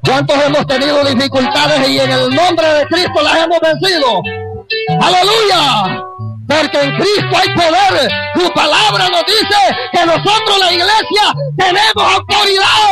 ¿Cuántos hemos tenido dificultades y en el nombre de Cristo las hemos vencido? ¡Aleluya! Porque en Cristo hay poder. Su palabra nos dice que nosotros, la iglesia, tenemos autoridad